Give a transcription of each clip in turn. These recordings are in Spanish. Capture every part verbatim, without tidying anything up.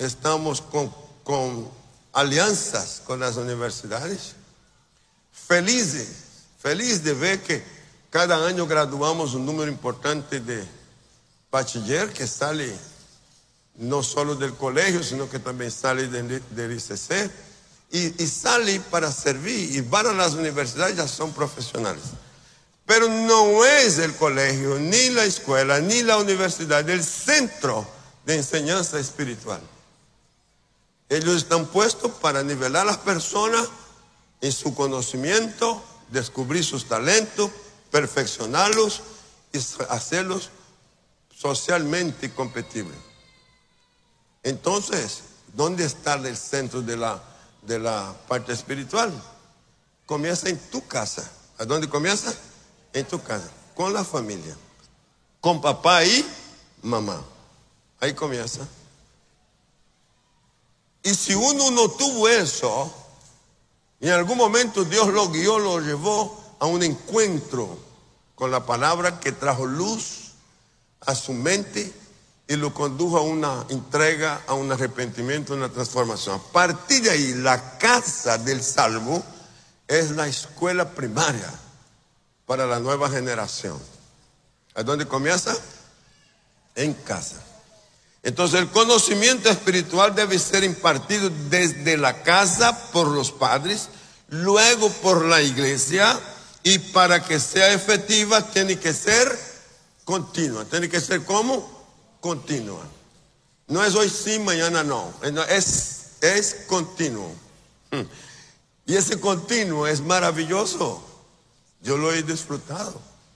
estamos con, con alianzas con las universidades. Felices, feliz de ver que cada año graduamos un número importante de bachiller que sale no solo del colegio, sino que también sale del, del I C C y, y sale para servir y van a las universidades, ya son profesionales. Pero no es el colegio, ni la escuela, ni la universidad el centro de enseñanza espiritual. Ellos están puestos para nivelar a las personas en su conocimiento, descubrir sus talentos, perfeccionarlos y hacerlos socialmente competibles. Entonces, ¿dónde está el centro de la, de la parte espiritual? Comienza en tu casa. ¿A dónde comienza? En tu casa, con la familia, con papá y mamá. Ahí comienza. Y si uno no tuvo eso, en algún momento Dios lo guió, lo llevó a un encuentro con la palabra que trajo luz a su mente y lo condujo a una entrega, a un arrepentimiento, a una transformación. A partir de ahí, la casa del salvo es la escuela primaria para la nueva generación. ¿A dónde comienza? En casa. Entonces el conocimiento espiritual debe ser impartido desde la casa por los padres, luego por la iglesia, y para que sea efectiva tiene que ser continua. Tiene que ser ¿cómo? Continua. No es hoy sí, mañana no. Es, es continuo. Y ese continuo es maravilloso. Yo lo he disfrutado.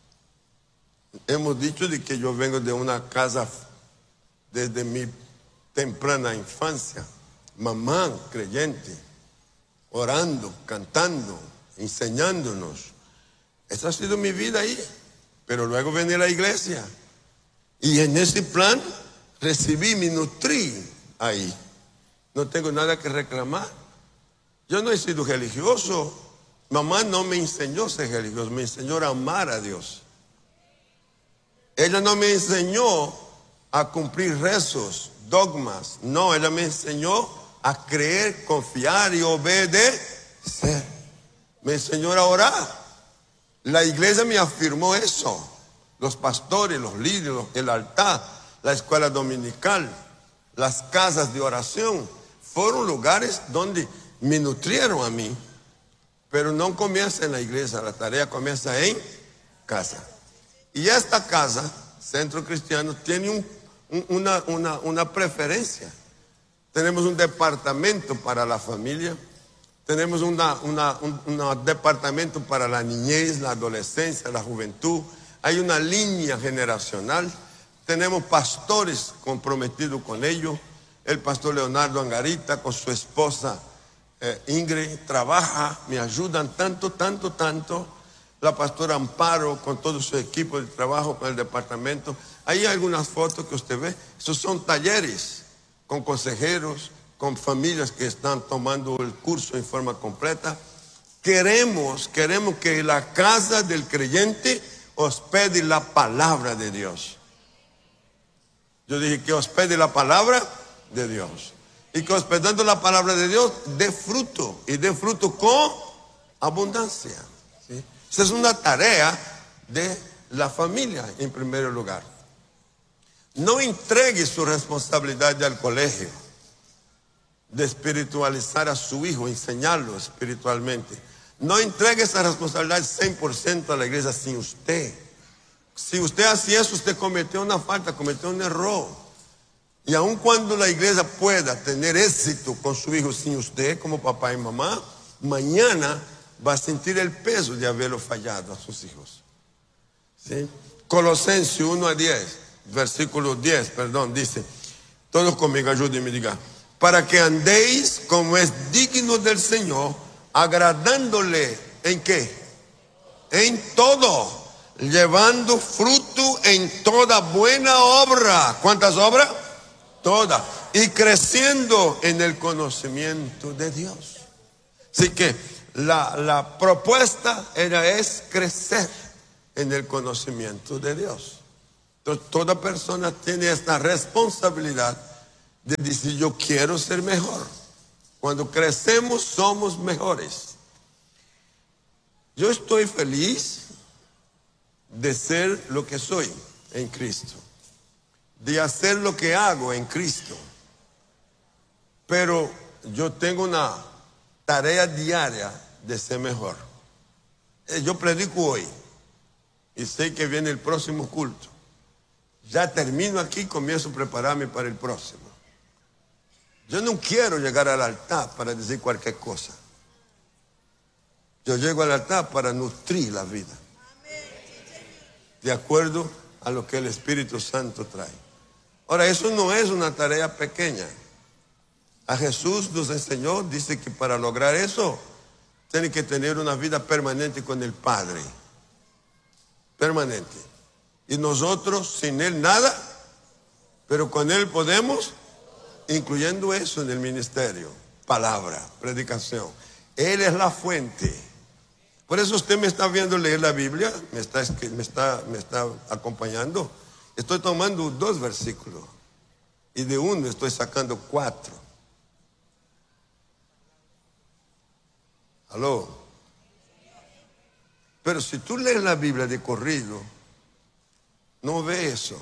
Hemos dicho de que yo vengo de una casa desde mi temprana infancia. Mamá creyente, orando, cantando, enseñándonos. Esa ha sido mi vida ahí. Pero luego vine la iglesia. Y en ese plan recibí, me nutrí ahí. No tengo nada que reclamar. Yo no he sido religioso. Mamá no me enseñó a ser religioso, me enseñó a amar a Dios. Ella no me enseñó a cumplir rezos, dogmas. No, ella me enseñó a creer, confiar y obedecer. Me enseñó a orar. La iglesia me afirmó eso. Los pastores, los líderes, el altar, la escuela dominical, las casas de oración, fueron lugares donde me nutrieron a mí. Pero no comienza en la iglesia, la tarea comienza en casa. Y esta casa, Centro Cristiano, tiene un, un, una, una, una preferencia. Tenemos un departamento para la familia, tenemos una, una, un una departamento para la niñez, la adolescencia, la juventud. Hay una línea generacional. Tenemos pastores comprometidos con ellos. El pastor Leonardo Angarita con su esposa Eh, Ingrid trabaja, me ayudan tanto, tanto, tanto. La pastora Amparo con todo su equipo de trabajo, con el departamento. Ahí hay algunas fotos que usted ve. Esos son talleres con consejeros, con familias que están tomando el curso en forma completa. Queremos, queremos que la casa del creyente hospede la palabra de Dios. Yo dije que hospede la palabra de Dios. Y que hospedando la palabra de Dios dé fruto. Y dé fruto con abundancia. ¿Sí? Esa es una tarea de la familia en primer lugar. No entregue su responsabilidad al colegio de espiritualizar a su hijo, enseñarlo espiritualmente. No entregue esa responsabilidad cien por ciento a la iglesia sin usted. Si usted hace eso, usted cometió una falta, cometió un error. Y aun cuando la iglesia pueda tener éxito con su hijo sin usted, como papá y mamá, mañana va a sentir el peso de haberlo fallado a sus hijos. ¿Sí? Colosenses uno a diez, versículo diez, perdón, dice, todos conmigo, ayúdenme, diga, para que andéis como es digno del Señor, agradándole, ¿en qué? En todo, llevando fruto en toda buena obra. ¿Cuántas obras? Toda. Y creciendo en el conocimiento de Dios. Así que la, la propuesta era es crecer en el conocimiento de Dios. Entonces toda persona tiene esta responsabilidad de decir yo quiero ser mejor. Cuando crecemos somos mejores. Yo estoy feliz de ser lo que soy en Cristo, de hacer lo que hago en Cristo. Pero yo tengo una tarea diaria de ser mejor. Yo predico hoy y sé que viene el próximo culto. Ya termino aquí y comienzo a prepararme para el próximo. Yo no quiero llegar al altar para decir cualquier cosa. Yo llego al altar para nutrir la vida, de acuerdo a lo que el Espíritu Santo trae. Ahora, eso no es una tarea pequeña. A Jesús nos enseñó, dice que para lograr eso, tiene que tener una vida permanente con el Padre. Permanente. Y nosotros, sin Él, nada, pero con Él podemos, incluyendo eso en el ministerio, palabra, predicación. Él es la fuente. Por eso usted me está viendo leer la Biblia, me está, me está, me está acompañando. Estoy tomando dos versículos y de uno estoy sacando cuatro. ¿Aló? Pero si tú lees la Biblia de corrido, no ves eso.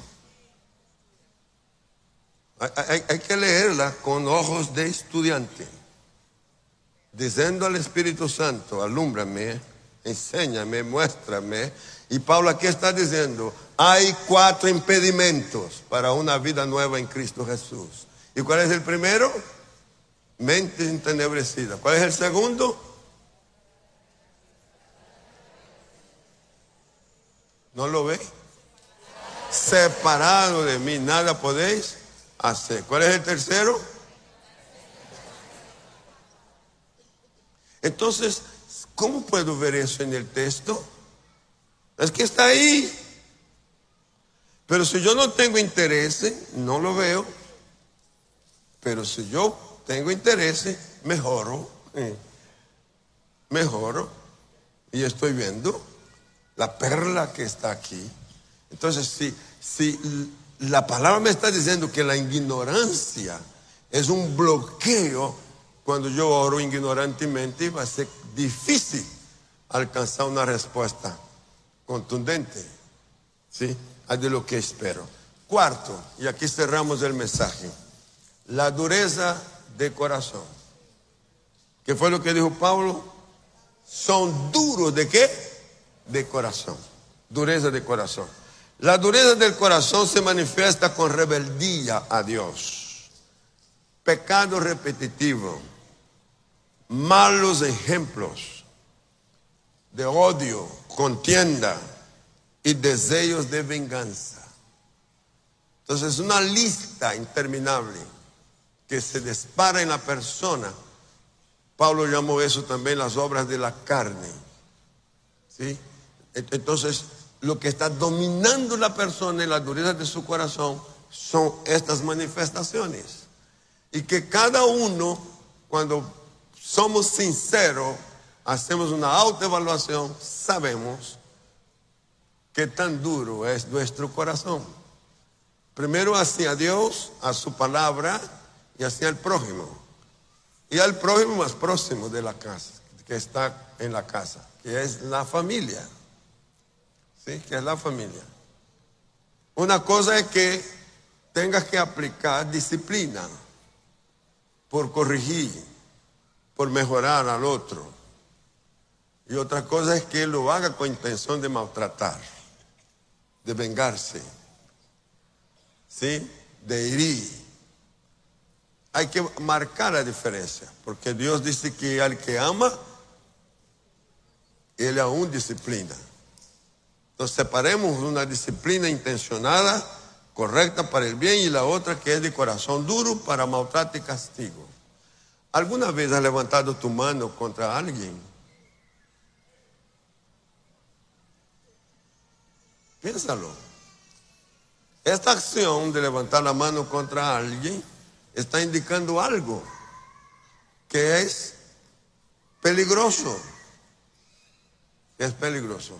Hay, hay, hay que leerla con ojos de estudiante, diciendo al Espíritu Santo, alúmbrame, enséñame, muéstrame. Y Pablo aquí está diciendo, hay cuatro impedimentos para una vida nueva en Cristo Jesús. ¿Y cuál es el primero? Mente entenebrecida. ¿Cuál es el segundo? ¿No lo ve? Separado de mí, nada podéis hacer. ¿Cuál es el tercero? Entonces, ¿cómo puedo ver eso en el texto? Es que está ahí. Pero si yo no tengo interés, no lo veo. Pero si yo tengo interés, mejoro. Eh, mejoro. Y estoy viendo la perla que está aquí. Entonces, si, si la palabra me está diciendo que la ignorancia es un bloqueo, cuando yo oro ignorantemente va a ser difícil alcanzar una respuesta contundente, ¿sí?, de lo que espero. Cuarto, y aquí cerramos el mensaje, la dureza de corazón. ¿Qué fue lo que dijo Pablo? Son duros ¿de qué? De corazón. Dureza de corazón. La dureza del corazón se manifiesta con rebeldía a Dios, pecado repetitivo, malos ejemplos de odio, contienda y deseos de venganza. Entonces, una lista interminable que se dispara en la persona. Pablo llamó eso también las obras de la carne, ¿sí? Entonces, lo que está dominando la persona y la dureza de su corazón son estas manifestaciones. Y que cada uno, cuando somos sinceros, hacemos una autoevaluación, sabemos qué tan duro es nuestro corazón. Primero hacia Dios, a su palabra y hacia el prójimo. Y al prójimo más próximo de la casa, que está en la casa, que es la familia. ¿Sí? Que es la familia. Una cosa es que tengas que aplicar disciplina por corregir, por mejorar al otro. Y otra cosa es que lo haga con intención de maltratar, de vengarse, ¿sí?, de herir. Hay que marcar la diferencia, porque Dios dice que al que ama, Él aún disciplina. Entonces separemos una disciplina intencionada, correcta para el bien, y la otra que es de corazón duro para maltrato y castigo. ¿Alguna vez has levantado tu mano contra alguien? Piénsalo. Esta acción de levantar la mano contra alguien está indicando algo que es peligroso. Es peligroso.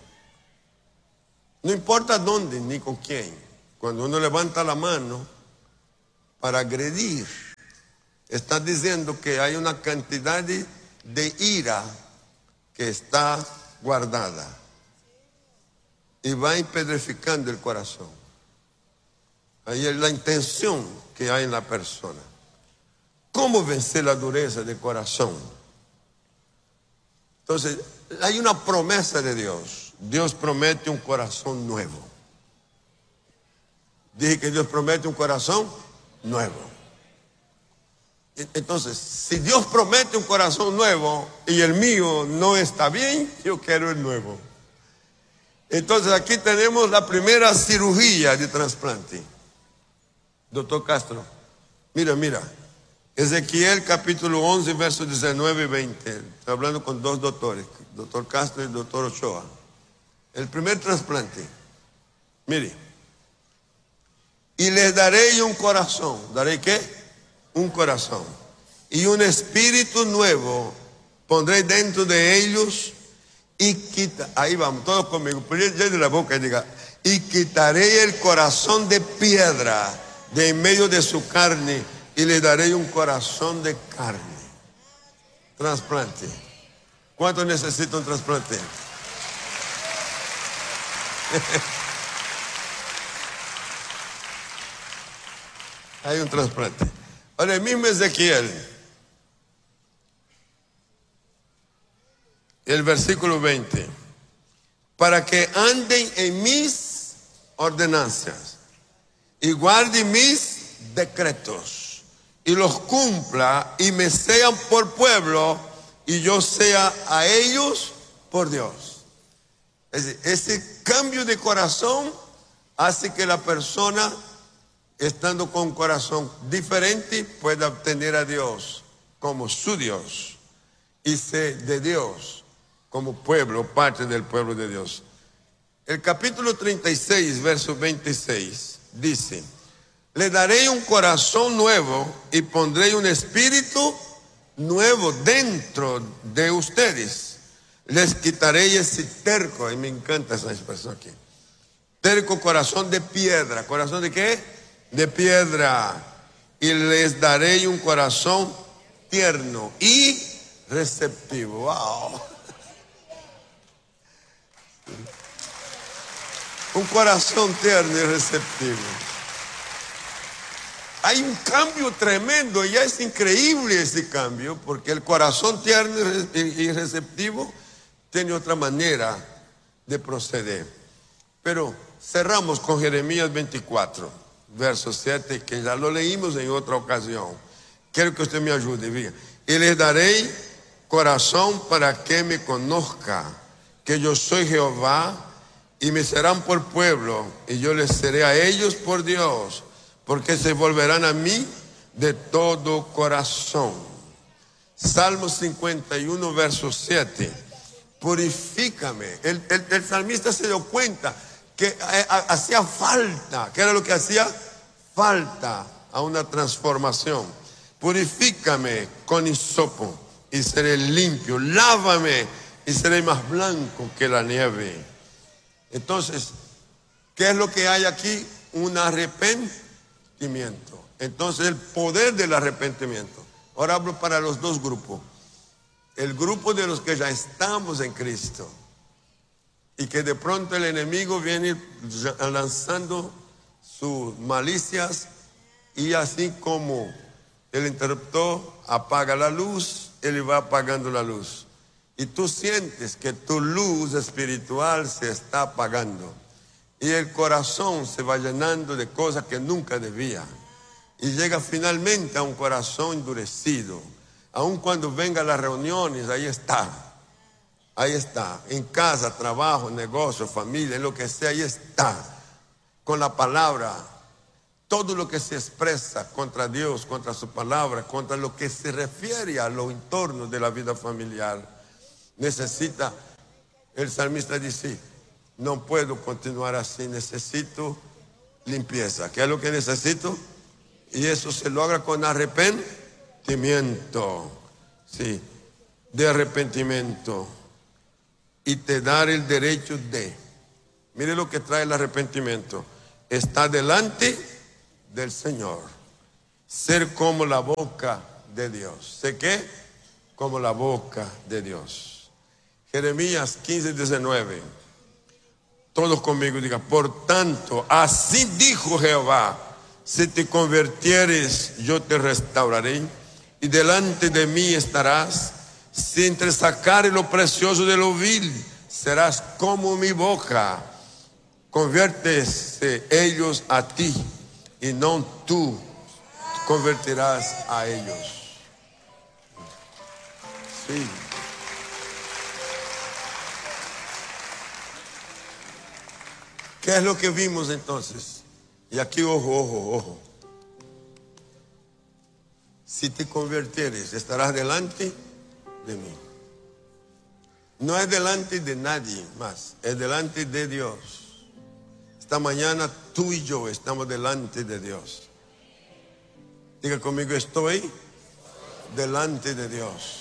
No importa dónde ni con quién. Cuando uno levanta la mano para agredir. Está diciendo que hay una cantidad de, de ira que está guardada y va empedrificando el corazón. Ahí es la intención que hay en la persona. ¿Cómo vencer la dureza del corazón? Entonces, hay una promesa de Dios. Dios promete un corazón nuevo. Dije que Dios promete un corazón nuevo. Entonces, si Dios promete un corazón nuevo y el mío no está bien, yo quiero el nuevo. Entonces, aquí tenemos la primera cirugía de trasplante. Doctor Castro, mira, mira. Ezequiel capítulo once, versos diecinueve y veinte. Estoy hablando con dos doctores, doctor Castro y el doctor Ochoa. El primer trasplante. Mire. Y les daré un corazón. ¿Daré qué? Un corazón. Y un espíritu nuevo pondré dentro de ellos y quita. Ahí vamos, todos conmigo. Llene la boca y diga. Y quitaré el corazón de piedra de en medio de su carne y le daré un corazón de carne. Trasplante. ¿Cuánto necesita un trasplante? Hay un trasplante. Ahora el mismo Ezequiel, el versículo veinte, para que anden en mis ordenanzas y guarden mis decretos y los cumpla y me sean por pueblo y yo sea a ellos por Dios. Es decir, ese cambio de corazón hace que la persona, estando con un corazón diferente, pueda obtener a Dios como su Dios y ser de Dios como pueblo, parte del pueblo de Dios. El capítulo treinta y seis, verso veintiséis, dice: le daré un corazón nuevo y pondré un espíritu nuevo dentro de ustedes. Les quitaré ese terco, y me encanta esa expresión aquí. Terco corazón de piedra. ¿Corazón de qué? De piedra. Y les daré un corazón tierno y receptivo. Wow. Un corazón tierno y receptivo. Hay un cambio tremendo, ya es increíble ese cambio, porque el corazón tierno y receptivo tiene otra manera de proceder. Pero cerramos con Jeremías veinticuatro, verso siete, que ya lo leímos en otra ocasión. Quiero que usted me ayude, diga. Y les daré corazón para que me conozca, que yo soy Jehová, y me serán por pueblo, y yo les seré a ellos por Dios, porque se volverán a mí de todo corazón. Salmo cincuenta y uno, verso siete. Purifícame. El, el, el salmista se dio cuenta que hacía falta. ¿Qué era lo que hacía falta? A una transformación. Purifícame con hisopo y seré limpio. Lávame y seré más blanco que la nieve. Entonces, ¿qué es lo que hay aquí? Un arrepentimiento. Entonces, el poder del arrepentimiento. Ahora hablo para los dos grupos. El grupo de los que ya estamos en Cristo y que de pronto el enemigo viene lanzando sus malicias, y así como el interruptor apaga la luz, él va apagando la luz. Y tú sientes que tu luz espiritual se está apagando y el corazón se va llenando de cosas que nunca debía, y llega finalmente a un corazón endurecido. Aun cuando vengan las reuniones, ahí está, ahí está, en casa, trabajo, negocio, familia, en lo que sea, ahí está, con la palabra. Todo lo que se expresa contra Dios, contra su palabra, contra lo que se refiere a los entornos de la vida familiar, necesita. El salmista dice: no puedo continuar así, necesito limpieza. ¿Qué es lo que necesito? Y eso se logra con arrepentimiento. Sí, de arrepentimiento. Y te dará el derecho de. Mire lo que trae el arrepentimiento. Está delante del Señor ser como la boca de Dios. ¿Sé qué? Como la boca de Dios. Jeremías quince, diecinueve. Todos conmigo digan, por tanto, así dijo Jehová, si te convirtieres, yo te restauraré, y delante de mí estarás. Si entresacares lo precioso de lo vil, serás como mi boca. Conviértese ellos a ti, y no tú convertirás a ellos. Sí. ¿Qué es lo que vimos entonces? Y aquí, ojo, ojo, ojo. Si te convirtieres, estarás delante de mí. No es delante de nadie más, es delante de Dios. Esta mañana tú y yo estamos delante de Dios. Diga conmigo, estoy delante de Dios.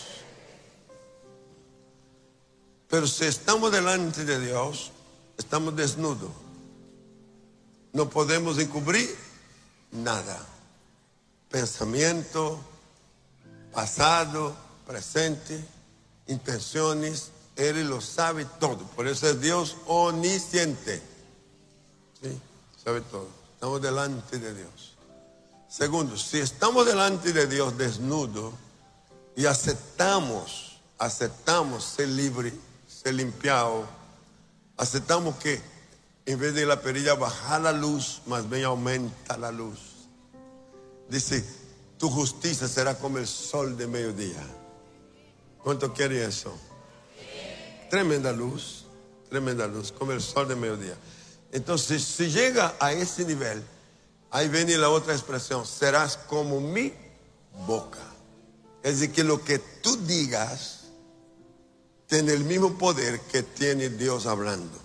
Pero si estamos delante de Dios, estamos desnudos. No podemos encubrir nada. Pensamiento, pasado, presente, intenciones, Él lo sabe todo. Por eso es Dios omnisciente. ¿Sí? Sabe todo. Estamos delante de Dios. Segundo, si estamos delante de Dios desnudo y aceptamos, aceptamos ser libre, ser limpiado, aceptamos que en vez de la perilla bajar la luz, más bien aumenta la luz. Dice, tu justicia será como el sol de mediodía. ¿Cuánto quiere eso? Tremenda luz, tremenda luz, como el sol de mediodía. Entonces, si llega a ese nivel, ahí viene la otra expresión, serás como mi boca. Es decir, que lo que tú digas tiene el mismo poder que tiene Dios hablando.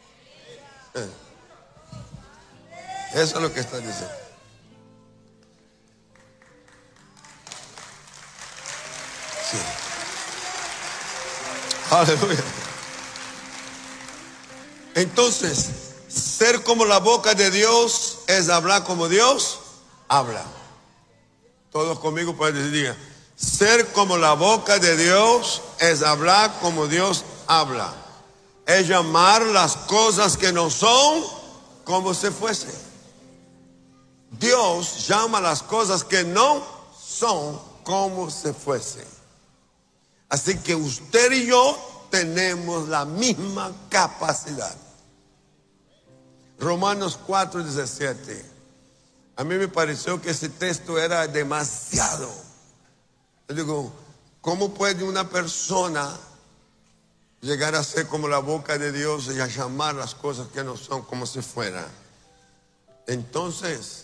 Eso es lo que está diciendo. Sí. Aleluya. Entonces, ser como la boca de Dios es hablar como Dios habla. Todos conmigo pueden decir, diga, ser como la boca de Dios es hablar como Dios habla. Es llamar las cosas que no son como si fuesen. Dios llama las cosas que no son como si fuesen. Así que usted y yo tenemos la misma capacidad. Romanos cuatro, diecisiete. A mí me pareció que ese texto era demasiado. Yo digo, ¿cómo puede una persona llegar a ser como la boca de Dios y a llamar las cosas que no son como si fueran? Entonces,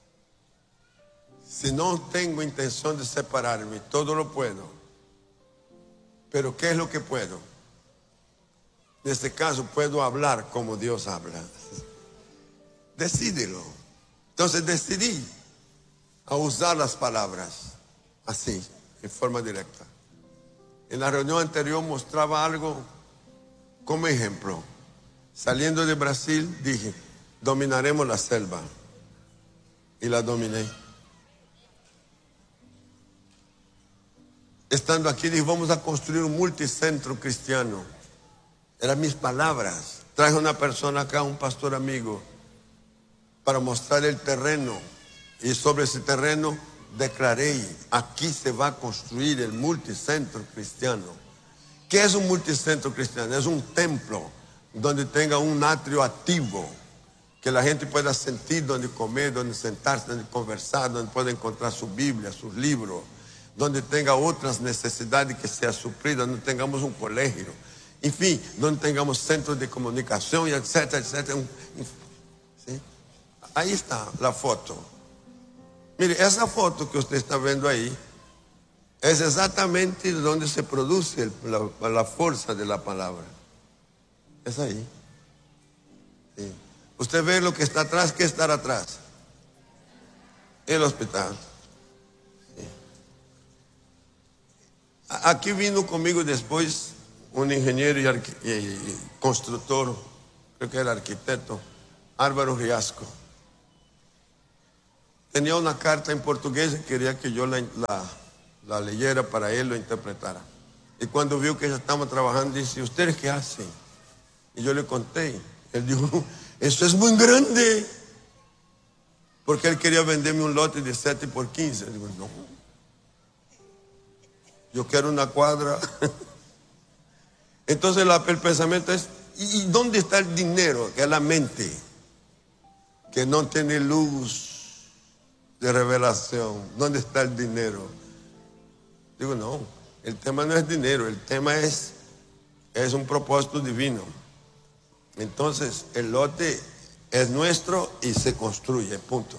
si no tengo intención de separarme, todo lo puedo. Pero ¿qué es lo que puedo? En este caso, puedo hablar como Dios habla. Decídelo. Entonces decidí a usar las palabras así, en forma directa. En la reunión anterior mostraba algo como ejemplo. Saliendo de Brasil dije, dominaremos la selva. Y la dominé. Estando aquí dije, vamos a construir un multicentro cristiano. Eran mis palabras. Traje una persona acá, un pastor amigo, para mostrar el terreno. Y sobre ese terreno declaré, aquí se va a construir el multicentro cristiano. ¿Qué es un multicentro cristiano? Es un templo donde tenga un atrio activo, que la gente pueda sentir donde comer, donde sentarse, donde conversar, donde pueda encontrar su Biblia, sus libros, donde tenga otras necesidades que sea suplida, donde tengamos un colegio, en fin, donde tengamos centros de comunicación, y etcétera, etcétera. ¿Sí? Ahí está la foto. Mire, esa foto que usted está viendo ahí es exactamente donde se produce el, la, la fuerza de la palabra. Es ahí. Sí. Usted ve lo que está atrás. ¿Qué está atrás? El hospital. Sí. Aquí vino conmigo después un ingeniero y, y, y constructor, creo que era arquitecto, Álvaro Riasco. tenía una carta en portugués y quería que yo la, la, la leyera para él, lo interpretara. Y cuando vio que ella estaba trabajando, dice, ¿ustedes qué hacen? Y yo le conté. Él dijo, eso es muy grande. Porque él quería venderme un lote de siete por quince. Digo, no. Yo quiero una cuadra. Entonces la, el pensamiento es, ¿y dónde está el dinero? Que es la mente, que no tiene luz de revelación. ¿Dónde está el dinero? Digo, no, el tema no es dinero, el tema es, es un propósito divino. Entonces, el lote es nuestro y se construye, punto.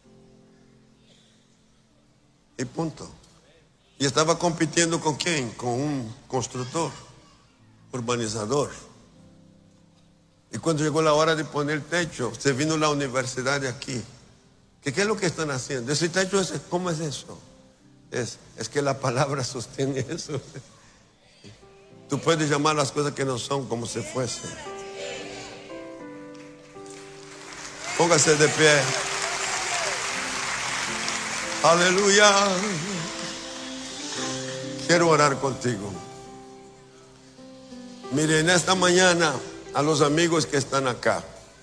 Y punto. Y estaba compitiendo ¿con quién? Con un constructor, urbanizador. Y cuando llegó la hora de poner el techo, se vino la universidad de aquí. ¿Qué, qué es lo que están haciendo? Ese techo, es, ¿cómo es eso? Es, es que la palabra sostiene eso. Tú puedes llamar las cosas que no son como si fuesen. Póngase de pie. Aleluya. Quiero orar contigo. Mire, en esta mañana, a los amigos que están acá,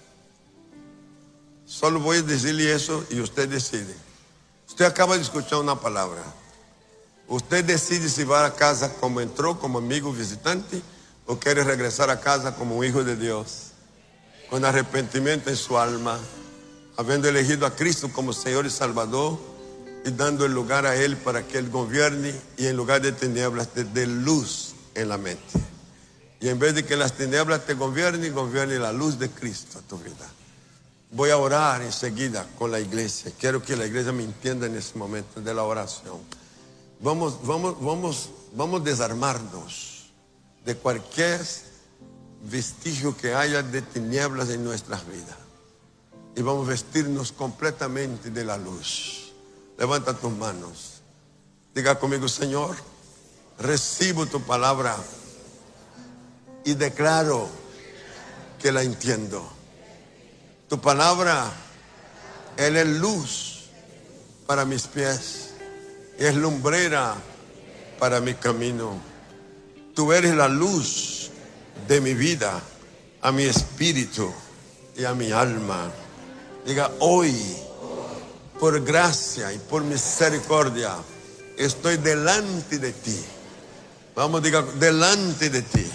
solo voy a decirle eso y usted decide. Usted acaba de escuchar una palabra. Usted decide si va a casa como entró, como amigo visitante, o quiere regresar a casa como un hijo de Dios, con arrepentimiento en su alma, habiendo elegido a Cristo como Señor y Salvador y dando el lugar a Él para que Él gobierne y en lugar de tinieblas te dé luz en la mente. Y en vez de que las tinieblas te gobiernen, gobierne la luz de Cristo a tu vida. Voy a orar enseguida con la iglesia. Quiero que la iglesia me entienda en este momento de la oración. Vamos, vamos, vamos, vamos a desarmarnos de cualquier vestigio que haya de tinieblas en nuestras vidas. Y vamos a vestirnos completamente de la luz. Levanta tus manos. Diga conmigo, Señor, recibo tu palabra y declaro que la entiendo. Tu palabra, Él es luz para mis pies y es lumbrera para mi camino. Tú eres la luz de mi vida, a mi espíritu y a mi alma. Diga, hoy, por gracia y por misericordia, estoy delante de ti. Vamos, diga, delante de ti.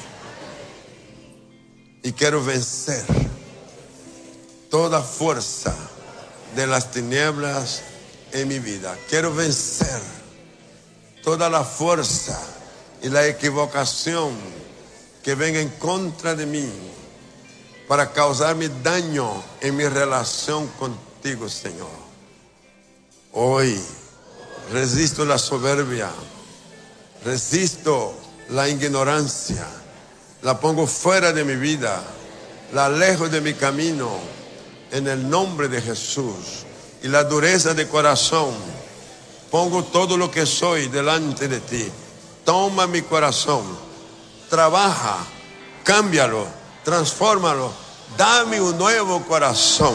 Y quiero vencer toda fuerza de las tinieblas en mi vida. Quiero vencer toda la fuerza y la equivocación que venga en contra de mí para causarme daño en mi relación contigo, Señor. Hoy resisto la soberbia, resisto la ignorancia, la pongo fuera de mi vida, la alejo de mi camino en el nombre de Jesús. Y la dureza de corazón, pongo todo lo que soy delante de ti. Toma mi corazón, trabaja, cámbialo, transfórmalo, dame un nuevo corazón.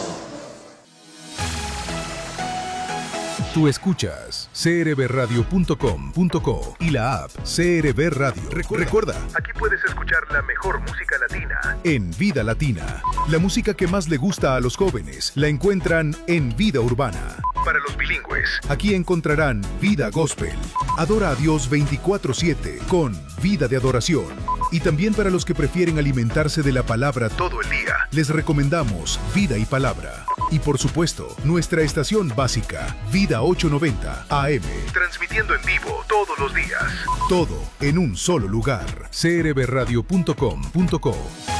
Tú escuchas c r b radio punto com punto co y la app C R B Radio. Recuerda, Recuerda, aquí puedes escuchar la mejor música latina. En Vida Latina, la música que más le gusta a los jóvenes la encuentran en Vida Urbana. Para los bilingües, aquí encontrarán Vida Gospel. Adora a Dios veinticuatro siete con Vida de Adoración. Y también para los que prefieren alimentarse de la palabra todo el día, les recomendamos Vida y Palabra. Y por supuesto, nuestra estación básica, Vida ochocientos noventa A M. Transmitiendo en vivo todos los días. Todo en un solo lugar. c r b radio punto com punto co.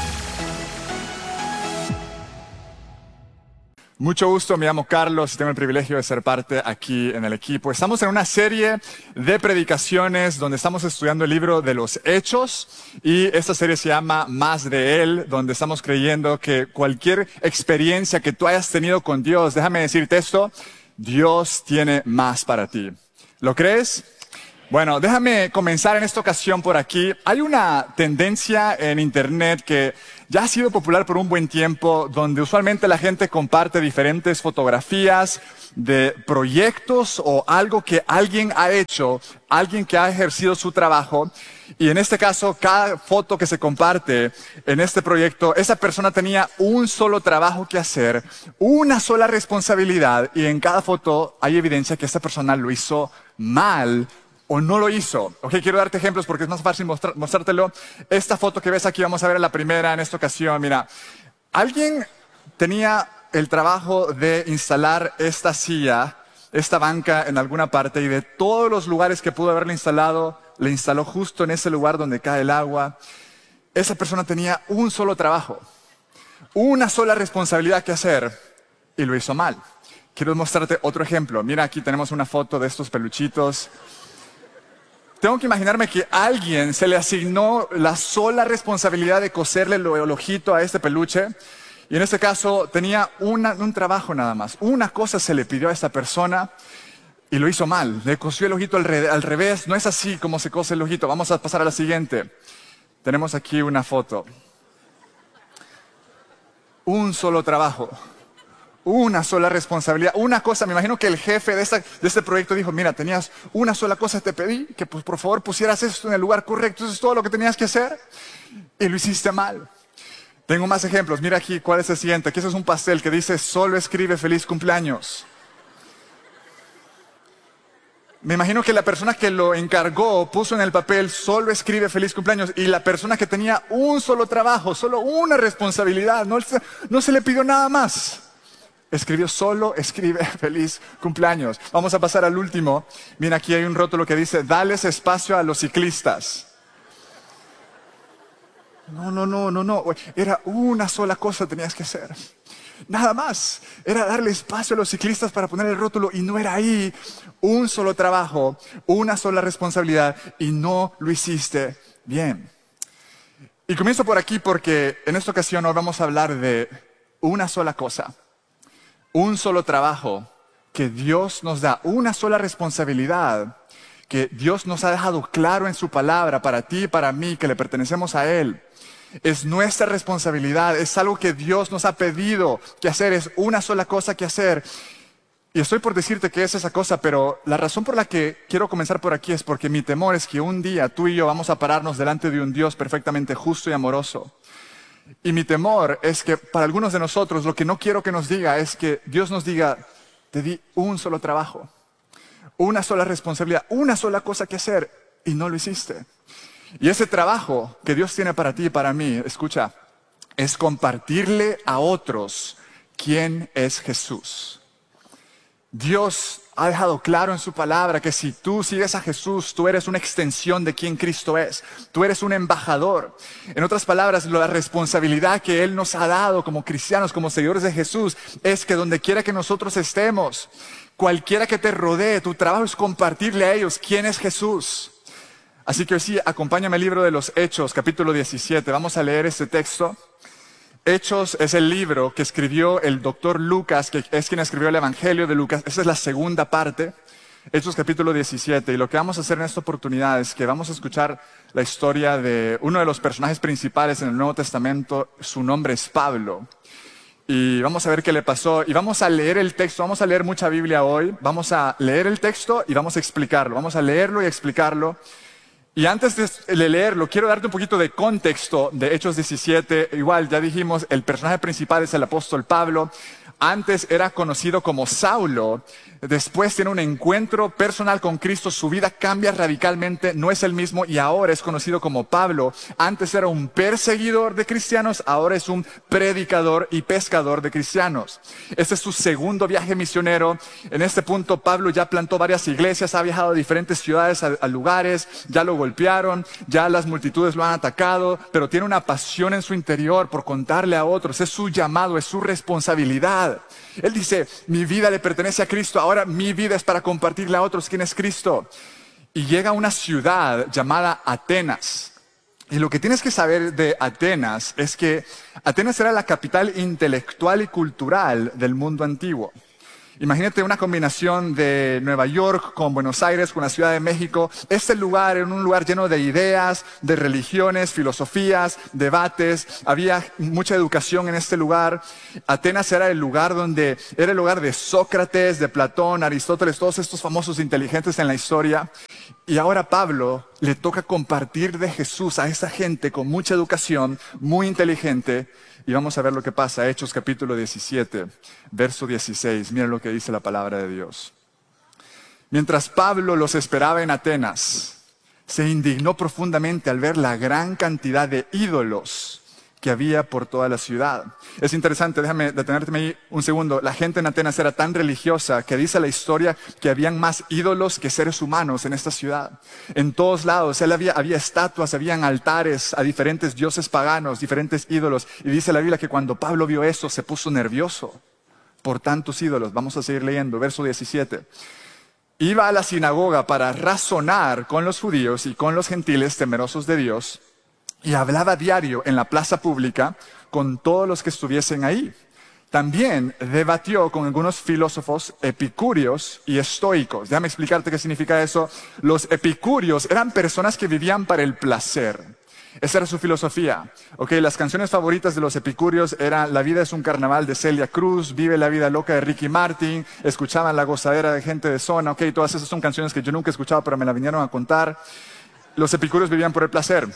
Mucho gusto, me llamo Carlos y tengo el privilegio de ser parte aquí en el equipo. Estamos en una serie de predicaciones donde estamos estudiando el libro de los Hechos y esta serie se llama Más de Él, donde estamos creyendo que cualquier experiencia que tú hayas tenido con Dios, déjame decirte esto, Dios tiene más para ti. ¿Lo crees? Bueno, déjame comenzar en esta ocasión por aquí. Hay una tendencia en internet que ya ha sido popular por un buen tiempo, donde usualmente la gente comparte diferentes fotografías de proyectos o algo que alguien ha hecho, alguien que ha ejercido su trabajo. Y en este caso, cada foto que se comparte en este proyecto, esa persona tenía un solo trabajo que hacer, una sola responsabilidad, y en cada foto hay evidencia que esa persona lo hizo mal o no lo hizo. Ok, quiero darte ejemplos porque es más fácil mostrar, mostrártelo. Esta foto que ves aquí, vamos a ver la primera en esta ocasión. Mira, alguien tenía el trabajo de instalar esta silla, esta banca en alguna parte, y de todos los lugares que pudo haberle instalado, le instaló justo en ese lugar donde cae el agua. Esa persona tenía un solo trabajo, una sola responsabilidad que hacer, y lo hizo mal. Quiero mostrarte otro ejemplo. Mira, aquí tenemos una foto de estos peluchitos. Tengo que imaginarme que a alguien se le asignó la sola responsabilidad de coserle el ojito a este peluche. Y en este caso tenía una, un trabajo nada más. Una cosa se le pidió a esta persona y lo hizo mal. Le cosió el ojito al, re, al revés. No es así como se cose el ojito. Vamos a pasar a la siguiente. Tenemos aquí una foto. Un solo trabajo. Una sola responsabilidad, una cosa. Me imagino que el jefe de, esta, de este proyecto dijo, mira, tenías una sola cosa, te pedí que pues, por favor pusieras esto en el lugar correcto. Eso es todo lo que tenías que hacer y lo hiciste mal. Tengo más ejemplos. Mira aquí, ¿cuál es el siguiente? Aquí ese es un pastel que dice, solo escribe feliz cumpleaños. Me imagino que la persona que lo encargó puso en el papel, solo escribe feliz cumpleaños. Y la persona que tenía un solo trabajo, solo una responsabilidad, no, no se le pidió nada más. Escribió solo, escribe feliz cumpleaños. Vamos a pasar al último. Mira, aquí hay un rótulo que dice, dales espacio a los ciclistas. No, no, no, no, no. Era una sola cosa que tenías que hacer. Nada más. Era darle espacio a los ciclistas para poner el rótulo y no era ahí. Un solo trabajo, una sola responsabilidad y no lo hiciste bien. Y comienzo por aquí porque en esta ocasión hoy vamos a hablar de una sola cosa. Un solo trabajo que Dios nos da, una sola responsabilidad que Dios nos ha dejado claro en su palabra para ti y para mí, que le pertenecemos a Él. Es nuestra responsabilidad, es algo que Dios nos ha pedido que hacer, es una sola cosa que hacer. Y estoy por decirte que es esa cosa, pero la razón por la que quiero comenzar por aquí es porque mi temor es que un día tú y yo vamos a pararnos delante de un Dios perfectamente justo y amoroso. Y mi temor es que para algunos de nosotros lo que no quiero que nos diga es que Dios nos diga, te di un solo trabajo, una sola responsabilidad, una sola cosa que hacer y no lo hiciste. Y ese trabajo que Dios tiene para ti y para mí, escucha, es compartirle a otros quién es Jesús. Dios ha dejado claro en su palabra que si tú sigues a Jesús, tú eres una extensión de quien Cristo es. Tú eres un embajador. En otras palabras, la responsabilidad que Él nos ha dado como cristianos, como seguidores de Jesús, es que donde quiera que nosotros estemos, cualquiera que te rodee, tu trabajo es compartirle a ellos quién es Jesús. Así que hoy sí, acompáñame al libro de los Hechos, capítulo diecisiete. Vamos a leer este texto. Hechos es el libro que escribió el doctor Lucas, que es quien escribió el Evangelio de Lucas. Esa es la segunda parte, Hechos capítulo diecisiete. Y lo que vamos a hacer en esta oportunidad es que vamos a escuchar la historia de uno de los personajes principales en el Nuevo Testamento. Su nombre es Pablo. Y vamos a ver qué le pasó. Y vamos a leer el texto, vamos a leer mucha Biblia hoy. Vamos a leer el texto y vamos a explicarlo. Vamos a leerlo y explicarlo. Y antes de leerlo, quiero darte un poquito de contexto de Hechos diecisiete. Igual, ya dijimos, el personaje principal es el apóstol Pablo. Antes era conocido como Saulo. Después tiene un encuentro personal con Cristo. Su vida cambia radicalmente, no es el mismo y ahora es conocido como Pablo. Antes era un perseguidor de cristianos, ahora es un predicador y pescador de cristianos. Este es su segundo viaje misionero. En este punto Pablo ya plantó varias iglesias, ha viajado a diferentes ciudades, a, a lugares, ya lo golpearon, ya las multitudes lo han atacado, pero tiene una pasión en su interior por contarle a otros. Es su llamado, es su responsabilidad. Él dice, mi vida le pertenece a Cristo, ahora mi vida es para compartirle a otros quién es Cristo. Y llega a una ciudad llamada Atenas. Y lo que tienes que saber de Atenas es que Atenas era la capital intelectual y cultural del mundo antiguo. Imagínate una combinación de Nueva York con Buenos Aires, con la Ciudad de México. Este lugar era un lugar lleno de ideas, de religiones, filosofías, debates. Había mucha educación en este lugar. Atenas era el lugar donde era el lugar de Sócrates, de Platón, Aristóteles, todos estos famosos inteligentes en la historia. Y ahora Pablo le toca compartir de Jesús a esa gente con mucha educación, muy inteligente. Y vamos a ver lo que pasa. Hechos capítulo diecisiete, verso dieciséis. Mira lo que dice la palabra de Dios. Mientras Pablo los esperaba en Atenas, se indignó profundamente al ver la gran cantidad de ídolos que había por toda la ciudad. Es interesante, déjame detenerte ahí un segundo. La gente en Atenas era tan religiosa que dice la historia que habían más ídolos que seres humanos en esta ciudad. En todos lados él había, había estatuas, habían altares a diferentes dioses paganos, diferentes ídolos. Y dice la Biblia que cuando Pablo vio eso se puso nervioso por tantos ídolos. Vamos a seguir leyendo, verso diecisiete. Iba a la sinagoga para razonar con los judíos y con los gentiles temerosos de Dios, y hablaba diario en la plaza pública con todos los que estuviesen ahí. También debatió con algunos filósofos epicúreos y estoicos. Déjame explicarte qué significa eso. Los epicúreos eran personas que vivían para el placer. Esa era su filosofía. Okay, las canciones favoritas de los epicúreos eran La vida es un carnaval de Celia Cruz, Vive la vida loca de Ricky Martin, escuchaban La gozadera de gente de zona. Okay, todas esas son canciones que yo nunca he escuchado, pero me la vinieron a contar. Los epicúreos vivían por el placer.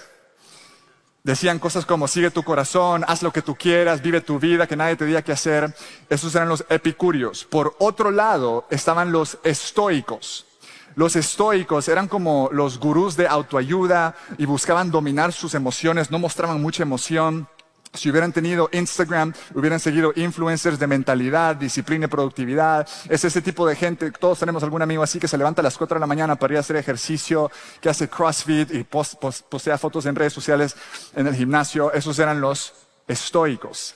Decían cosas como, sigue tu corazón, haz lo que tú quieras, vive tu vida, que nadie te diga qué hacer. Esos eran los epicúreos. Por otro lado, estaban los estoicos. Los estoicos eran como los gurús de autoayuda y buscaban dominar sus emociones, no mostraban mucha emoción. Si hubieran tenido Instagram, hubieran seguido influencers de mentalidad, disciplina y productividad. Es ese tipo de gente, todos tenemos algún amigo así que se levanta a las cuatro de la mañana para ir a hacer ejercicio, que hace CrossFit y post, post, postea fotos en redes sociales en el gimnasio. Esos eran los estoicos.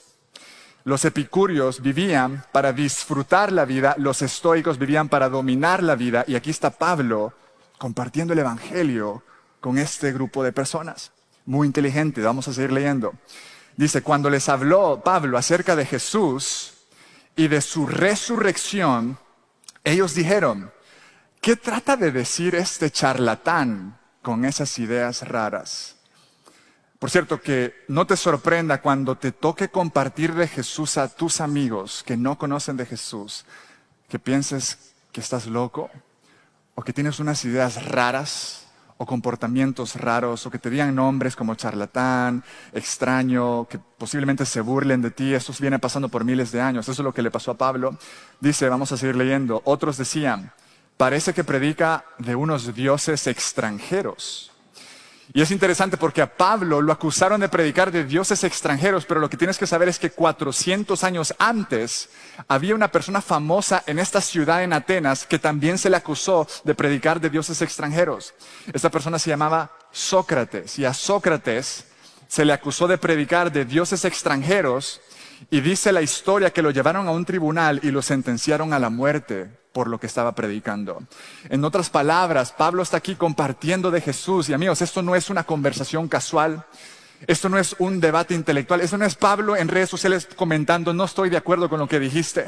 Los epicúreos vivían para disfrutar la vida, los estoicos vivían para dominar la vida. Y aquí está Pablo compartiendo el evangelio con este grupo de personas. Muy inteligente, vamos a seguir leyendo. Dice, cuando les habló Pablo acerca de Jesús y de su resurrección, ellos dijeron, ¿qué trata de decir este charlatán con esas ideas raras? Por cierto, que no te sorprenda cuando te toque compartir de Jesús a tus amigos que no conocen de Jesús, que pienses que estás loco o que tienes unas ideas raras o comportamientos raros, o que te digan nombres como charlatán, extraño, que posiblemente se burlen de ti. Esto viene pasando por miles de años. Eso es lo que le pasó a Pablo. Dice, vamos a seguir leyendo. Otros decían, parece que predica de unos dioses extranjeros. Y es interesante porque a Pablo lo acusaron de predicar de dioses extranjeros, pero lo que tienes que saber es que cuatrocientos años antes había una persona famosa en esta ciudad en Atenas que también se le acusó de predicar de dioses extranjeros. Esta persona se llamaba Sócrates, y a Sócrates se le acusó de predicar de dioses extranjeros, y dice la historia que lo llevaron a un tribunal y lo sentenciaron a la muerte por lo que estaba predicando. En otras palabras, Pablo está aquí compartiendo de Jesús. Y amigos, esto no es una conversación casual. Esto no es un debate intelectual. Esto no es Pablo en redes sociales comentando, no estoy de acuerdo con lo que dijiste.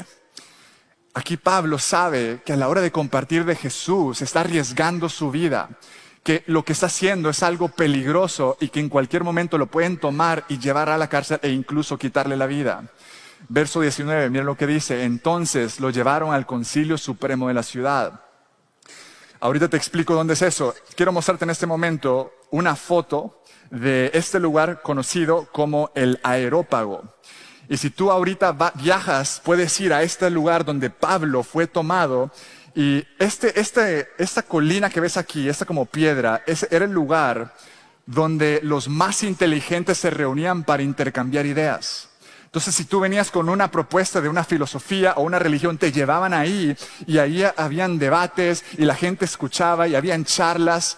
Aquí Pablo sabe que a la hora de compartir de Jesús está arriesgando su vida, que lo que está haciendo es algo peligroso y que en cualquier momento lo pueden tomar y llevar a la cárcel e incluso quitarle la vida. Verso diecinueve, miren lo que dice. Entonces lo llevaron al concilio supremo de la ciudad. Ahorita te explico dónde es eso. Quiero mostrarte en este momento una foto de este lugar conocido como el Areópago. Y si tú ahorita va, viajas, puedes ir a este lugar donde Pablo fue tomado. Y este, este, esta colina que ves aquí, esta como piedra, ese era el lugar donde los más inteligentes se reunían para intercambiar ideas. Entonces, si tú venías con una propuesta de una filosofía o una religión, te llevaban ahí y ahí habían debates y la gente escuchaba y habían charlas.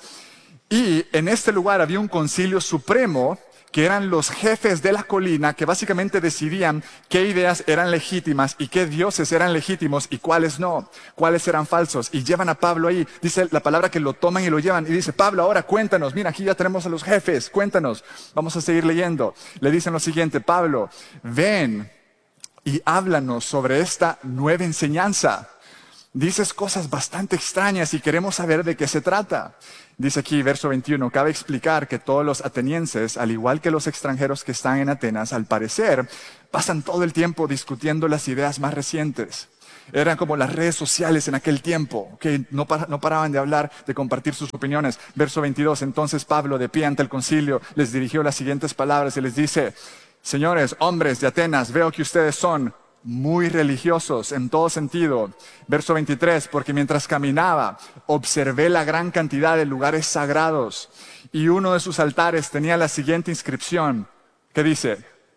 Y en este lugar había un concilio supremo que eran los jefes de la colina que básicamente decidían qué ideas eran legítimas y qué dioses eran legítimos y cuáles no, cuáles eran falsos. Y llevan a Pablo ahí, dice la palabra que lo toman y lo llevan. Y dice, Pablo, ahora cuéntanos, mira, aquí ya tenemos a los jefes, cuéntanos. Vamos a seguir leyendo. Le dicen lo siguiente, Pablo, ven, y háblanos sobre esta nueva enseñanza. Dices cosas bastante extrañas y queremos saber de qué se trata. Dice aquí, verso veintiuno, cabe explicar que todos los atenienses, al igual que los extranjeros que están en Atenas, al parecer, pasan todo el tiempo discutiendo las ideas más recientes. Eran como las redes sociales en aquel tiempo, que no, para, no paraban de hablar, de compartir sus opiniones. Verso veintidós, entonces Pablo, de pie ante el concilio, les dirigió las siguientes palabras y les dice: señores, hombres de Atenas, veo que ustedes son muy religiosos en todo sentido. Verso veintitrés, porque mientras caminaba, observé la gran cantidad de lugares sagrados y uno de sus altares tenía la siguiente inscripción. ¿Qué dice?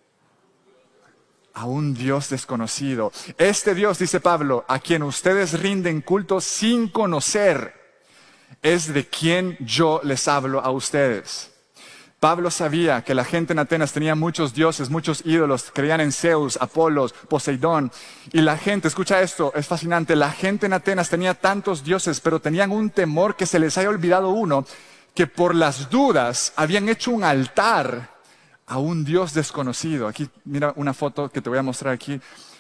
A un Dios desconocido. Este Dios, dice Pablo, a quien ustedes rinden culto sin conocer, es de quien yo les hablo a ustedes. Pablo sabía que la gente en Atenas tenía muchos dioses, muchos ídolos, creían en Zeus, Apolos, Poseidón. Y la gente, escucha esto, es fascinante, la gente en Atenas tenía tantos dioses, pero tenían un temor que se les haya olvidado uno, que por las dudas habían hecho un altar a un Dios desconocido. Aquí, mira una foto que te voy a mostrar aquí.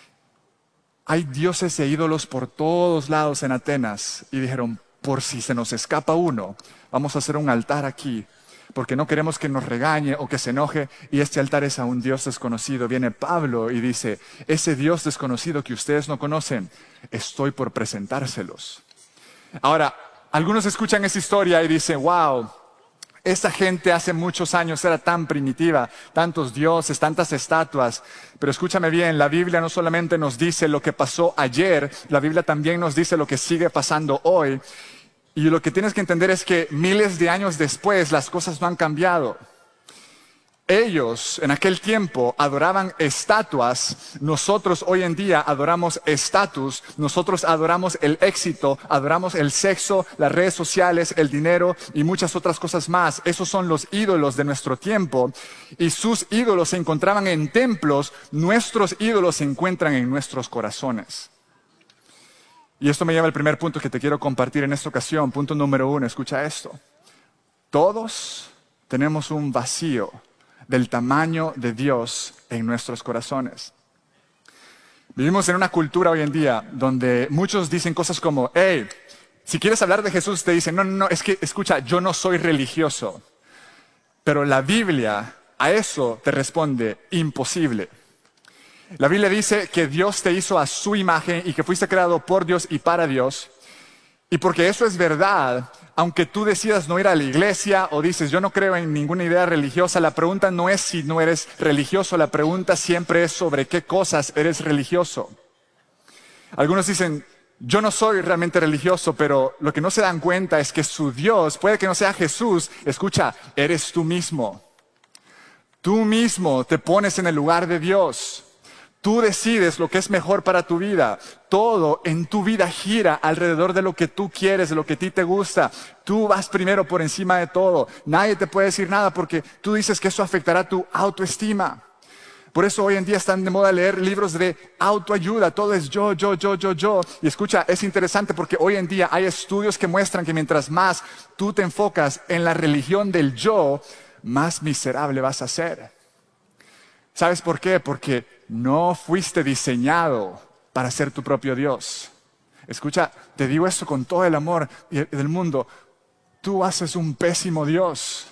Hay dioses e ídolos por todos lados en Atenas. Y dijeron, por si se nos escapa uno, vamos a hacer un altar aquí, porque no queremos que nos regañe o que se enoje, y este altar es a un Dios desconocido. Viene Pablo y dice, ese Dios desconocido que ustedes no conocen, estoy por presentárselos. Ahora, algunos escuchan esa historia y dicen, wow, esa gente hace muchos años era tan primitiva, tantos dioses, tantas estatuas. Pero escúchame bien, la Biblia no solamente nos dice lo que pasó ayer, la Biblia también nos dice lo que sigue pasando hoy. Y lo que tienes que entender es que miles de años después las cosas no han cambiado. Ellos en aquel tiempo adoraban estatuas, nosotros hoy en día adoramos estatus, nosotros adoramos el éxito, adoramos el sexo, las redes sociales, el dinero y muchas otras cosas más. Esos son los ídolos de nuestro tiempo y sus ídolos se encontraban en templos, nuestros ídolos se encuentran en nuestros corazones. Y esto me lleva al primer punto que te quiero compartir en esta ocasión. Punto número uno, escucha esto. Todos tenemos un vacío del tamaño de Dios en nuestros corazones. Vivimos en una cultura hoy en día donde muchos dicen cosas como, hey, si quieres hablar de Jesús te dicen, no, no, no, es que, escucha, yo no soy religioso. Pero la Biblia a eso te responde, imposible. La Biblia dice que Dios te hizo a su imagen y que fuiste creado por Dios y para Dios. Y porque eso es verdad, aunque tú decidas no ir a la iglesia o dices yo no creo en ninguna idea religiosa, la pregunta no es si no eres religioso, la pregunta siempre es sobre qué cosas eres religioso. Algunos dicen, yo no soy realmente religioso, pero lo que no se dan cuenta es que su Dios, puede que no sea Jesús, escucha, eres tú mismo. Tú mismo te pones en el lugar de Dios. Tú decides lo que es mejor para tu vida. Todo en tu vida gira alrededor de lo que tú quieres, de lo que a ti te gusta. Tú vas primero por encima de todo. Nadie te puede decir nada porque tú dices que eso afectará tu autoestima. Por eso hoy en día están de moda leer libros de autoayuda. Todo es yo, yo, yo, yo, yo. Y escucha, es interesante porque hoy en día hay estudios que muestran que mientras más tú te enfocas en la religión del yo, más miserable vas a ser. ¿Sabes por qué? Porque no fuiste diseñado para ser tu propio Dios. Escucha, te digo esto con todo el amor del mundo. Tú haces un pésimo Dios.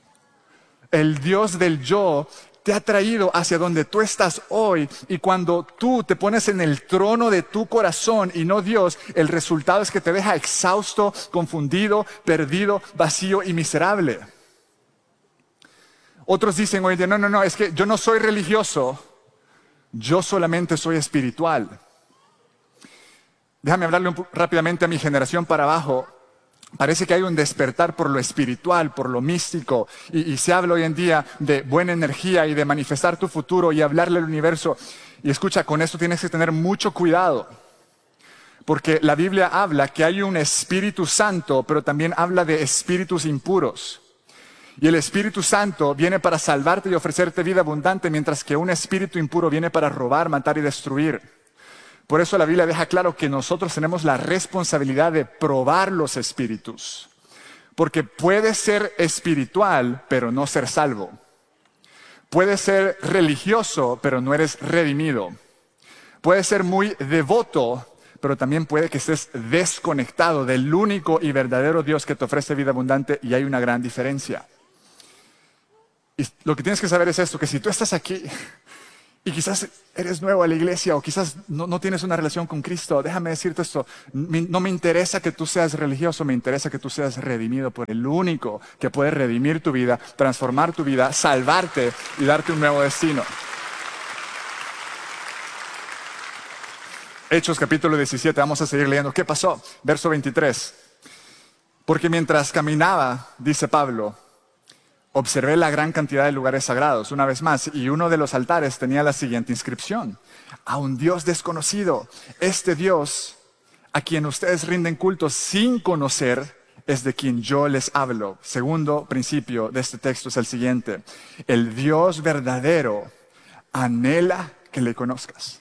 El Dios del yo te ha traído hacia donde tú estás hoy, y cuando tú te pones en el trono de tu corazón y no Dios, el resultado es que te deja exhausto, confundido, perdido, vacío y miserable. Otros dicen hoy en día, no, no, no, es que yo no soy religioso, yo solamente soy espiritual. Déjame hablarle un, rápidamente a mi generación para abajo. Parece que hay un despertar por lo espiritual, por lo místico, y, y se habla hoy en día de buena energía y de manifestar tu futuro y hablarle al universo. Y escucha, con esto tienes que tener mucho cuidado, porque la Biblia habla que hay un Espíritu Santo, pero también habla de espíritus impuros. Y el Espíritu Santo viene para salvarte y ofrecerte vida abundante, mientras que un espíritu impuro viene para robar, matar y destruir. Por eso la Biblia deja claro que nosotros tenemos la responsabilidad de probar los espíritus. Porque puedes ser espiritual, pero no ser salvo. Puedes ser religioso, pero no eres redimido. puedes ser muy devoto, pero también puede que estés desconectado del único y verdadero Dios que te ofrece vida abundante, y hay una gran diferencia. Y lo que tienes que saber es esto, que si tú estás aquí y quizás eres nuevo a la iglesia o quizás no, no tienes una relación con Cristo, déjame decirte esto, no me interesa que tú seas religioso, me interesa que tú seas redimido por el único que puede redimir tu vida, transformar tu vida, salvarte y darte un nuevo destino. Hechos capítulo diecisiete, vamos a seguir leyendo. ¿Qué pasó? Verso veintitrés. Porque mientras caminaba, dice Pablo, observé la gran cantidad de lugares sagrados, una vez más, y uno de los altares tenía la siguiente inscripción: a un Dios desconocido. Este Dios, a quien ustedes rinden culto sin conocer, es de quien yo les hablo. Segundo principio de este texto es el siguiente: el Dios verdadero anhela que le conozcas.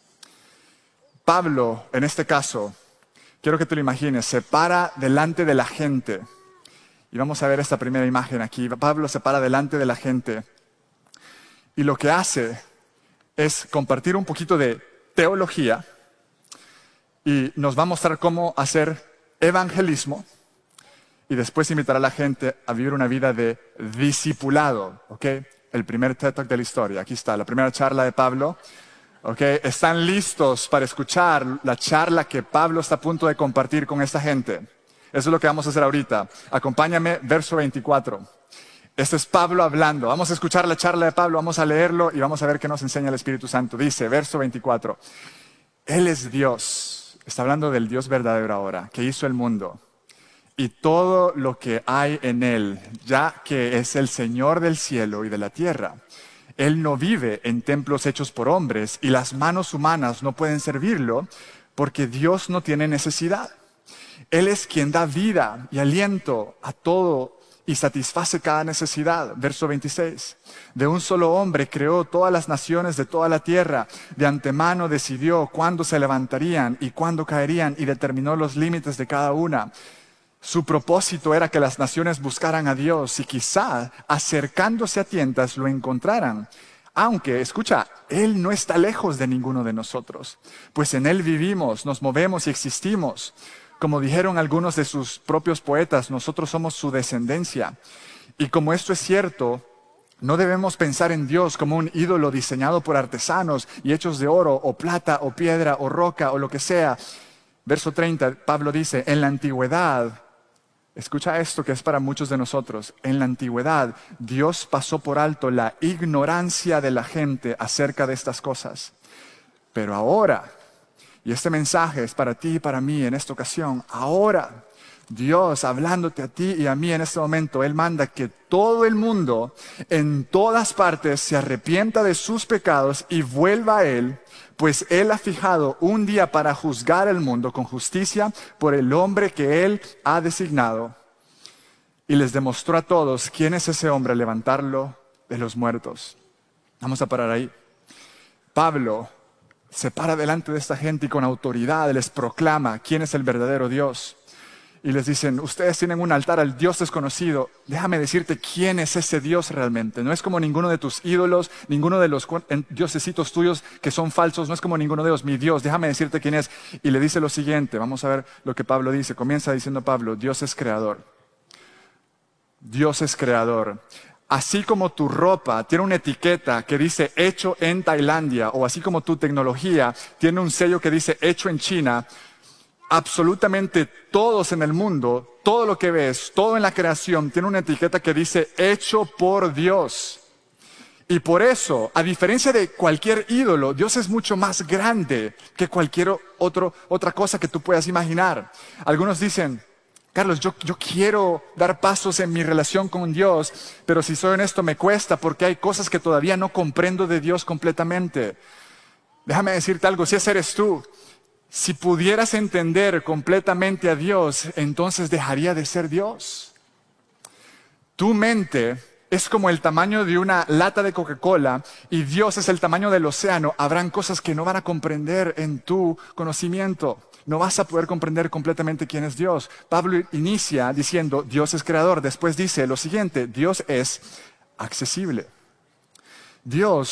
Pablo, en este caso, quiero que te lo imagines, se para delante de la gente. Y vamos a ver esta primera imagen aquí. Pablo se para delante de la gente y lo que hace es compartir un poquito de teología y nos va a mostrar cómo hacer evangelismo y después invitar a la gente a vivir una vida de discipulado. ¿Ok? El primer TED Talk de la historia. Aquí está, la primera charla de Pablo. ¿Ok? ¿Están listos para escuchar la charla que Pablo está a punto de compartir con esta gente? Eso es lo que vamos a hacer ahorita. Acompáñame, verso veinticuatro. Este es Pablo hablando. Vamos a escuchar la charla de Pablo, vamos a leerlo y vamos a ver qué nos enseña el Espíritu Santo. Dice, verso veinticuatro. Él es Dios. Está hablando del Dios verdadero ahora, que hizo el mundo y todo lo que hay en él, ya que es el Señor del cielo y de la tierra. Él no vive en templos hechos por hombres y las manos humanas no pueden servirlo porque Dios no tiene necesidad. Él es quien da vida y aliento a todo y satisface cada necesidad. Verso veintiséis. De un solo hombre creó todas las naciones de toda la tierra. De antemano decidió cuándo se levantarían y cuándo caerían y determinó los límites de cada una. Su propósito era que las naciones buscaran a Dios y quizá acercándose a tientas lo encontraran. Aunque, escucha, Él no está lejos de ninguno de nosotros, pues en Él vivimos, nos movemos y existimos. Como dijeron algunos de sus propios poetas, nosotros somos su descendencia. Y como esto es cierto, no debemos pensar en Dios como un ídolo diseñado por artesanos y hechos de oro o plata o piedra o roca o lo que sea. Verso treinta, Pablo dice, en la antigüedad, escucha esto que es para muchos de nosotros, en la antigüedad Dios pasó por alto la ignorancia de la gente acerca de estas cosas. Pero ahora, y este mensaje es para ti y para mí en esta ocasión, ahora Dios hablándote a ti y a mí en este momento, Él manda que todo el mundo en todas partes se arrepienta de sus pecados y vuelva a Él, pues Él ha fijado un día para juzgar el mundo con justicia por el hombre que Él ha designado. Y les demostró a todos quién es ese hombre, levantarlo de los muertos. Vamos a parar ahí. Pablo se para delante de esta gente y con autoridad les proclama quién es el verdadero Dios. Y les dicen, ustedes tienen un altar al Dios desconocido. Déjame decirte quién es ese Dios realmente. No es como ninguno de tus ídolos, ninguno de los diosesitos tuyos que son falsos. No es como ninguno de ellos. Mi Dios, déjame decirte quién es. Y le dice lo siguiente. Vamos a ver lo que Pablo dice. Comienza diciendo Pablo, Dios es creador. Dios es creador. Así como tu ropa tiene una etiqueta que dice hecho en Tailandia, o así como tu tecnología tiene un sello que dice hecho en China, absolutamente todos en el mundo, todo lo que ves, todo en la creación tiene una etiqueta que dice hecho por Dios. Y por eso, a diferencia de cualquier ídolo, Dios es mucho más grande que cualquier otro, otra cosa que tú puedas imaginar. Algunos dicen, Carlos, yo, yo quiero dar pasos en mi relación con Dios, pero si soy honesto me cuesta porque hay cosas que todavía no comprendo de Dios completamente. Déjame decirte algo, si ese eres tú, si pudieras entender completamente a Dios, entonces dejaría de ser Dios. Tu mente es como el tamaño de una lata de Coca-Cola y Dios es el tamaño del océano. Habrán cosas que no van a comprender en tu conocimiento. No vas a poder comprender completamente quién es Dios. Pablo inicia diciendo, Dios es creador. Después dice lo siguiente, Dios es accesible. Dios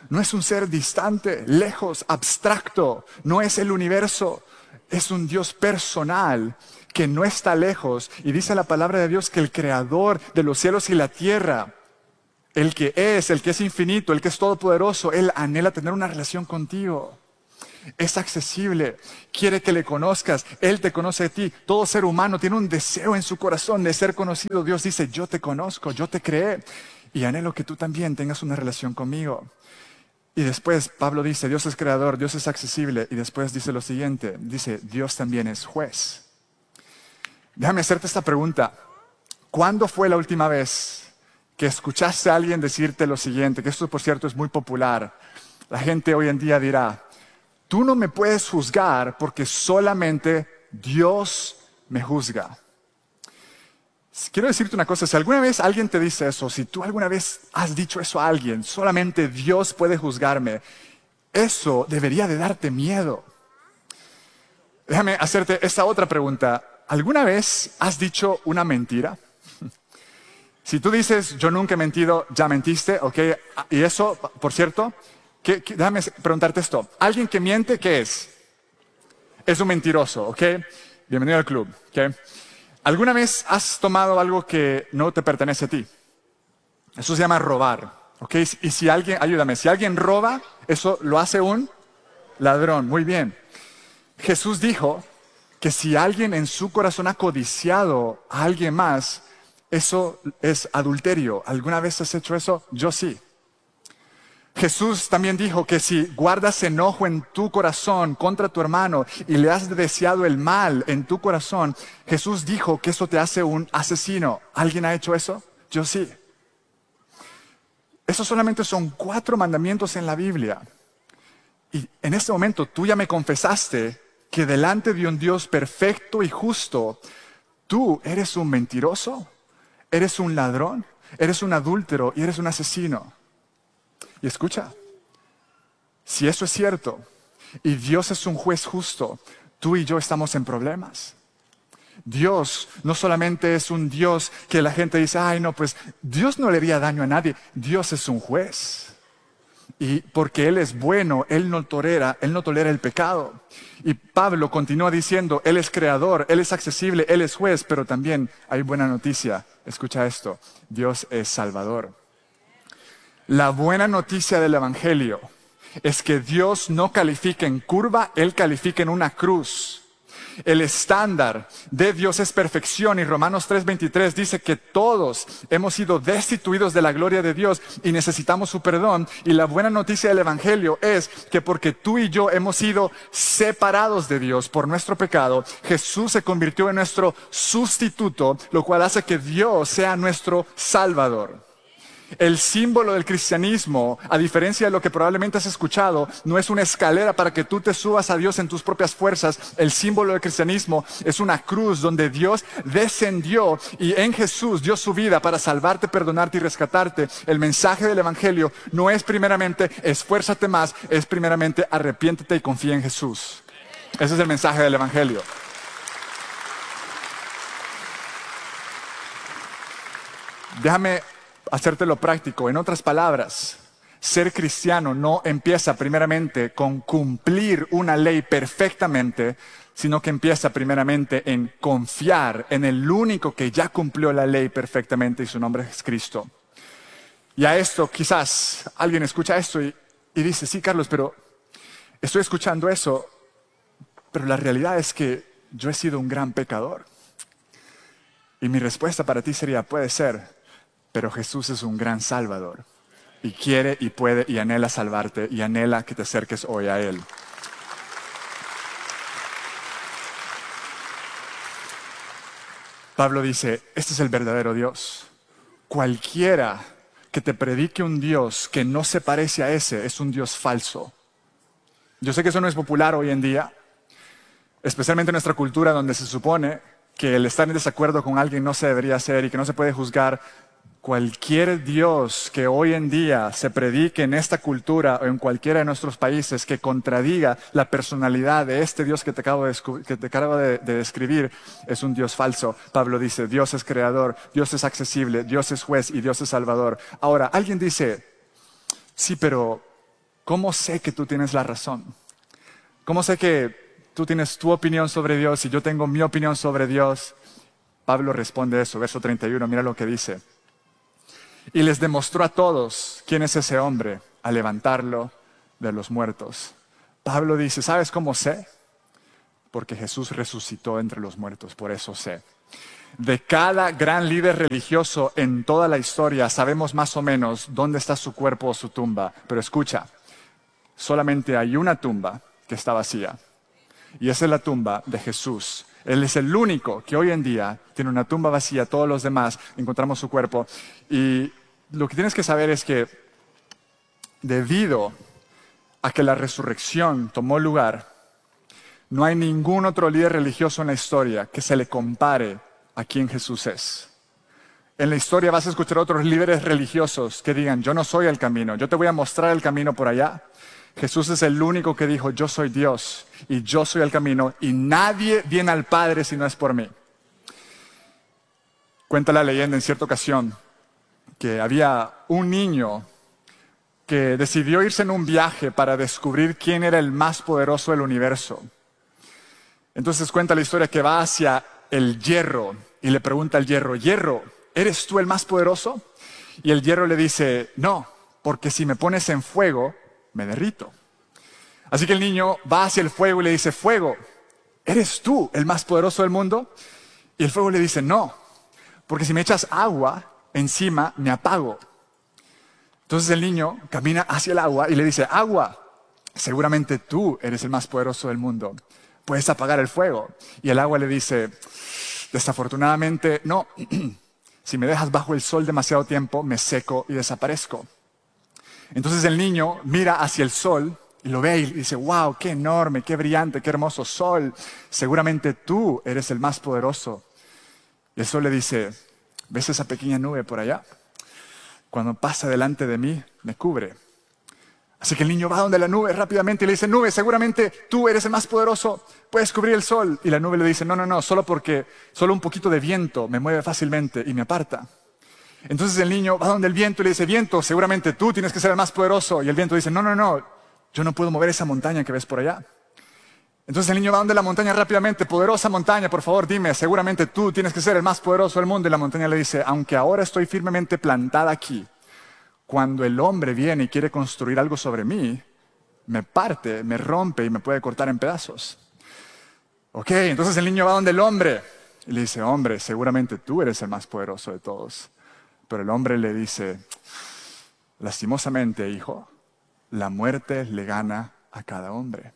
No es un ser distante, lejos, abstracto. No es el universo. Es un Dios personal que no está lejos. Y dice la palabra de Dios que el creador de los cielos y la tierra, el que es, el que es infinito, el que es todopoderoso, Él anhela tener una relación contigo. Es accesible, quiere que le conozcas, Él te conoce a ti. Todo ser humano tiene un deseo en su corazón de ser conocido. Dios dice, yo te conozco, yo te creé y anhelo que tú también tengas una relación conmigo. Y después Pablo dice, Dios es creador, Dios es accesible. Y después dice lo siguiente, dice, Dios también es juez. Déjame hacerte esta pregunta. ¿Cuándo fue la última vez que escuchaste a alguien decirte lo siguiente? Que esto, por cierto, es muy popular. La gente hoy en día dirá, tú no me puedes juzgar porque solamente Dios me juzga. Quiero decirte una cosa, si alguna vez alguien te dice eso, si tú alguna vez has dicho eso a alguien, solamente Dios puede juzgarme, eso debería de darte miedo. Déjame hacerte esta otra pregunta. ¿Alguna vez has dicho una mentira? Si tú dices, yo nunca he mentido, ya mentiste, ¿ok? Y eso, por cierto, ¿qué, qué, déjame preguntarte esto. ¿Alguien que miente, qué es? Es un mentiroso, ¿ok? Bienvenido al club, ¿ok? ¿Alguna vez has tomado algo que no te pertenece a ti? Eso se llama robar, ¿ok? Y si alguien, ayúdame, si alguien roba, eso lo hace un ladrón, muy bien. Jesús dijo que si alguien en su corazón ha codiciado a alguien más, eso es adulterio. ¿Alguna vez has hecho eso? Yo sí. Jesús también dijo que si guardas enojo en tu corazón contra tu hermano y le has deseado el mal en tu corazón, Jesús dijo que eso te hace un asesino. ¿Alguien ha hecho eso? Yo sí. Esos solamente son cuatro mandamientos en la Biblia. Y en este momento tú ya me confesaste que delante de un Dios perfecto y justo, tú eres un mentiroso, eres un ladrón, eres un adúltero y eres un asesino. Y escucha, si eso es cierto y Dios es un juez justo, tú y yo estamos en problemas. Dios no solamente es un Dios que la gente dice, ay no, pues Dios no le haría daño a nadie. Dios es un juez. Y porque Él es bueno, Él no tolera, Él no tolera el pecado. Y Pablo continúa diciendo, Él es creador, Él es accesible, Él es juez, pero también hay buena noticia. Escucha esto, Dios es salvador. La buena noticia del Evangelio es que Dios no califica en curva, Él califica en una cruz. El estándar de Dios es perfección y Romanos tres veintitrés dice que todos hemos sido destituidos de la gloria de Dios y necesitamos su perdón. Y la buena noticia del Evangelio es que porque tú y yo hemos sido separados de Dios por nuestro pecado, Jesús se convirtió en nuestro sustituto, lo cual hace que Dios sea nuestro Salvador. El símbolo del cristianismo, a diferencia de lo que probablemente has escuchado, no es una escalera para que tú te subas a Dios en tus propias fuerzas. El símbolo del cristianismo es una cruz donde Dios descendió y en Jesús dio su vida para salvarte, perdonarte y rescatarte. El mensaje del Evangelio no es primeramente esfuérzate más, es primeramente arrepiéntete y confía en Jesús. Ese es el mensaje del Evangelio. Déjame hacértelo práctico. En otras palabras, ser cristiano no empieza primeramente con cumplir una ley perfectamente, sino que empieza primeramente en confiar en el único que ya cumplió la ley perfectamente y su nombre es Cristo. Y a esto quizás alguien escucha esto y, y dice, sí Carlos, pero estoy escuchando eso, pero la realidad es que yo he sido un gran pecador. Y mi respuesta para ti sería, puede ser, pero Jesús es un gran Salvador y quiere y puede y anhela salvarte y anhela que te acerques hoy a Él. Pablo dice, este es el verdadero Dios. Cualquiera que te predique un Dios que no se parece a ese es un Dios falso. Yo sé que eso no es popular hoy en día, especialmente en nuestra cultura donde se supone que el estar en desacuerdo con alguien no se debería hacer y que no se puede juzgar. Cualquier Dios que hoy en día se predique en esta cultura o en cualquiera de nuestros países que contradiga la personalidad de este Dios que te acabo de, que te acabo de, de describir es un Dios falso. Pablo dice, Dios es creador, Dios es accesible, Dios es juez y Dios es salvador. Ahora, alguien dice, sí, pero ¿cómo sé que tú tienes la razón? ¿Cómo sé que tú tienes tu opinión sobre Dios y yo tengo mi opinión sobre Dios? Pablo responde eso, verso treinta y uno, mira lo que dice. Y les demostró a todos quién es ese hombre al levantarlo de los muertos. Pablo dice, ¿sabes cómo sé? Porque Jesús resucitó entre los muertos, por eso sé. De cada gran líder religioso en toda la historia sabemos más o menos dónde está su cuerpo o su tumba. Pero escucha, solamente hay una tumba que está vacía. Y esa es la tumba de Jesús. Él es el único que hoy en día tiene una tumba vacía. Todos los demás encontramos su cuerpo. Y lo que tienes que saber es que debido a que la resurrección tomó lugar, no hay ningún otro líder religioso en la historia que se le compare a quien Jesús es. En la historia vas a escuchar a otros líderes religiosos que digan, yo no soy el camino, yo te voy a mostrar el camino por allá. Jesús es el único que dijo, yo soy Dios y yo soy el camino y nadie viene al Padre si no es por mí. Cuenta la leyenda en cierta ocasión que había un niño que decidió irse en un viaje para descubrir quién era el más poderoso del universo. Entonces cuenta la historia que va hacia el hierro y le pregunta al hierro, hierro, ¿eres tú el más poderoso? Y el hierro le dice, no, porque si me pones en fuego, me derrito. Así que el niño va hacia el fuego y le dice, fuego, ¿eres tú el más poderoso del mundo? Y el fuego le dice, no, porque si me echas agua encima, me apago. Entonces el niño camina hacia el agua y le dice, agua, seguramente tú eres el más poderoso del mundo. Puedes apagar el fuego. Y el agua le dice, desafortunadamente, no. Si me dejas bajo el sol demasiado tiempo, me seco y desaparezco. Entonces el niño mira hacia el sol y lo ve y dice, wow, qué enorme, qué brillante, qué hermoso sol. Seguramente tú eres el más poderoso. Y el sol le dice, ¿ves esa pequeña nube por allá? Cuando pasa delante de mí, me cubre. Así que el niño va donde la nube rápidamente y le dice, nube, seguramente tú eres el más poderoso, puedes cubrir el sol. Y la nube le dice, no, no, no, solo porque solo un poquito de viento me mueve fácilmente y me aparta. Entonces el niño va donde el viento y le dice, viento, seguramente tú tienes que ser el más poderoso. Y el viento dice, no, no, no, yo no puedo mover esa montaña que ves por allá. Entonces el niño va donde la montaña rápidamente, poderosa montaña, por favor dime, seguramente tú tienes que ser el más poderoso del mundo. Y la montaña le dice, aunque ahora estoy firmemente plantada aquí, cuando el hombre viene y quiere construir algo sobre mí, me parte, me rompe y me puede cortar en pedazos. Ok, entonces el niño va donde el hombre y le dice, hombre, seguramente tú eres el más poderoso de todos. Pero el hombre le dice, lastimosamente, hijo, la muerte le gana a cada hombre.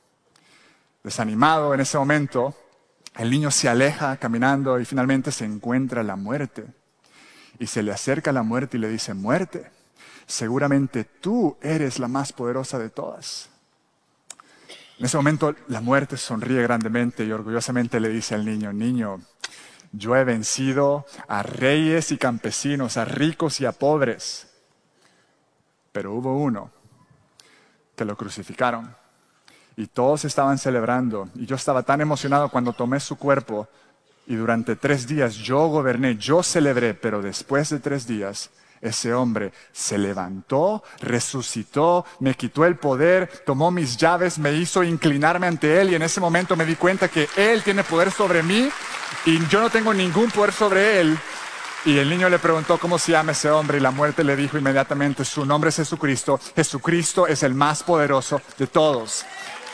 Desanimado en ese momento, el niño se aleja caminando y finalmente se encuentra la muerte. Y se le acerca la muerte y le dice, muerte, seguramente tú eres la más poderosa de todas. En ese momento la muerte sonríe grandemente y orgullosamente le dice al niño, niño, yo he vencido a reyes y campesinos, a ricos y a pobres. Pero hubo uno que lo crucificaron y todos estaban celebrando. Y yo estaba tan emocionado cuando tomé su cuerpo y durante tres días yo goberné, yo celebré, pero después de tres días ese hombre se levantó, resucitó, me quitó el poder, tomó mis llaves, me hizo inclinarme ante él y en ese momento me di cuenta que él tiene poder sobre mí y yo no tengo ningún poder sobre él. Y el niño le preguntó cómo se llama ese hombre y la muerte le dijo inmediatamente, su nombre es Jesucristo. Jesucristo es el más poderoso de todos.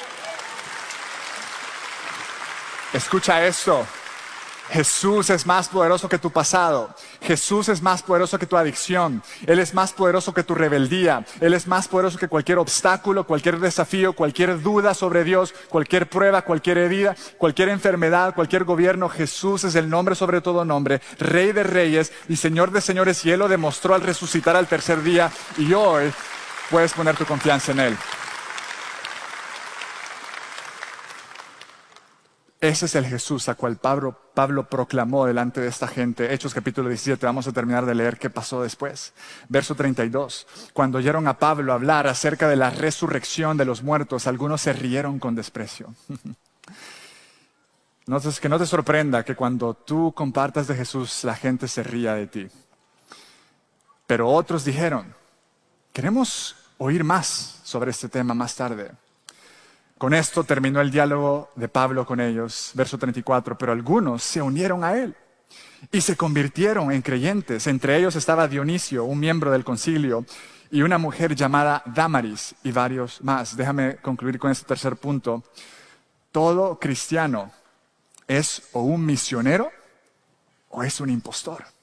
Escucha esto. Jesús es más poderoso que tu pasado. Jesús es más poderoso que tu adicción. Él es más poderoso que tu rebeldía. Él es más poderoso que cualquier obstáculo, cualquier desafío, cualquier duda sobre Dios, cualquier prueba, cualquier herida, cualquier enfermedad, cualquier gobierno. Jesús es el nombre sobre todo nombre, Rey de reyes y Señor de señores. Y Él lo demostró al resucitar al tercer día. Y hoy puedes poner tu confianza en Él. Ese es el Jesús a cual Pablo, Pablo proclamó delante de esta gente. Hechos capítulo diecisiete, vamos a terminar de leer qué pasó después. Verso treinta y dos. Cuando oyeron a Pablo hablar acerca de la resurrección de los muertos, algunos se rieron con desprecio. Entonces, que no te sorprenda que cuando tú compartas de Jesús, la gente se ría de ti. Pero otros dijeron, queremos oír más sobre este tema más tarde. Con esto terminó el diálogo de Pablo con ellos, verso treinta y cuatro, pero algunos se unieron a él y se convirtieron en creyentes. Entre ellos estaba Dionisio, un miembro del concilio, y una mujer llamada Dámaris y varios más. Déjame concluir con este tercer punto. Todo cristiano es o un misionero o es un impostor.